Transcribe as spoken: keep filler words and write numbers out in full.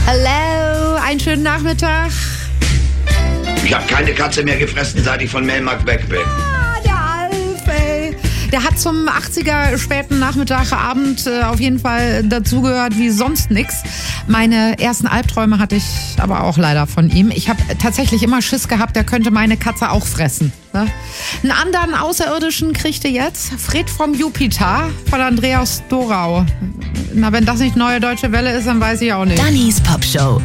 Hallo, einen schönen Nachmittag. Ich habe keine Katze mehr gefressen, seit ich von Melmark weg bin. Ah, der Alf, ey. Der hat zum achtziger späten Nachmittag, Abend äh, auf jeden Fall dazugehört wie sonst nix. Meine ersten Albträume hatte ich aber auch leider von ihm. Ich habe tatsächlich immer Schiss gehabt, der könnte meine Katze auch fressen. Ne? Einen anderen Außerirdischen kriegte jetzt Fred vom Jupiter von Andreas Dorau. Na, wenn das nicht neue deutsche Welle ist, dann weiß ich auch nicht. Dannys Popshow.